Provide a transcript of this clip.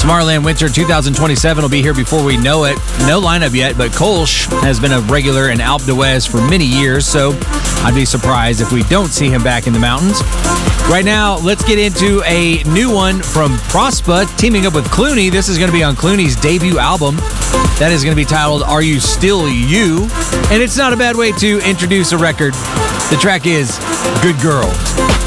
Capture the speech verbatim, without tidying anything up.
Tomorrowland Winter twenty twenty-seven will be here before we know it. No lineup yet, but Kolsch has been a regular in Alpe d'Huez for many years, so I'd be surprised if we don't see him back in the mountains. Right now, let's get into a new one from Prospa, teaming up with Clooney. This is going to be on Clooney's debut album. That is going to be titled Are You Still You? And it's not a bad way to introduce a record. The track is Good Girl.